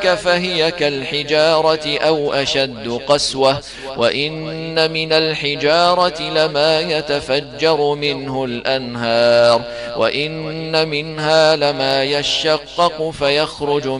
ذلك فهي كالحجارة أو أشد قسوة. وإن من الحجارة لما يتفجر منه الأنهار وإن منها لما يشقق فيخرج